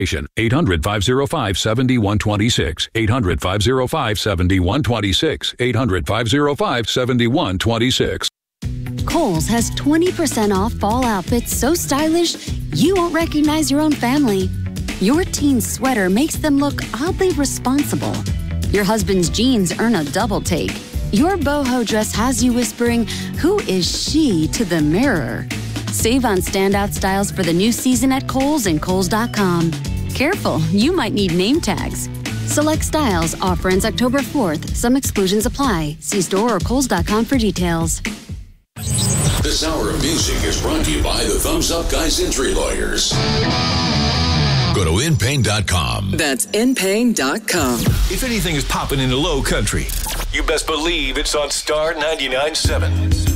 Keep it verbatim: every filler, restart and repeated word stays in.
eight hundred, five oh five, seven one two six. eight hundred, five oh five, seven one two six. eight hundred, five oh five, seven one two six. Kohl's has twenty percent off fall outfits so stylish you won't recognize your own family. Your teen's sweater makes them look oddly responsible. Your husband's jeans earn a double take. Your boho dress has you whispering, "Who is she?" to the mirror. Save on standout styles for the new season at Kohl's and Kohl's dot com. Careful, you might need name tags. Select styles. Offer ends October fourth. Some exclusions apply. See store or Kohl's dot com for details. This hour of music is brought to you by the Thumbs Up Guys Injury Lawyers. Go to in pain dot com. That's in pain dot com. If anything is popping in the low country, you best believe it's on Star ninety-nine point seven.